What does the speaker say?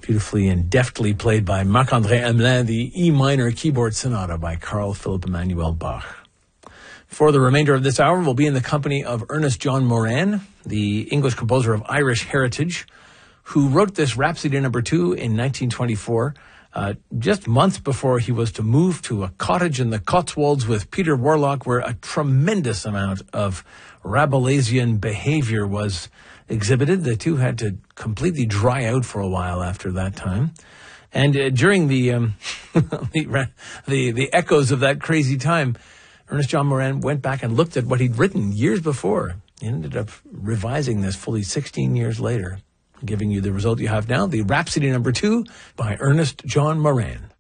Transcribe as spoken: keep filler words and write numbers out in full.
beautifully and deftly played by Marc-André Hamelin, the E minor keyboard sonata by Carl Philipp Emanuel Bach. For the remainder of this hour, we'll be in the company of Ernest John Moran, the English composer of Irish heritage, who wrote this Rhapsody number two in nineteen twenty-four, uh, just months before he was to move to a cottage in the Cotswolds with Peter Warlock, where a tremendous amount of Rabelaisian behavior was exhibited. The two had to completely dry out for a while after that time. And uh, during the, um, the, the the echoes of that crazy time, Ernest John Moran went back and looked at what he'd written years before. He ended up revising this fully sixteen years later, giving you the result you have now, the Rhapsody number two by Ernest John Moran.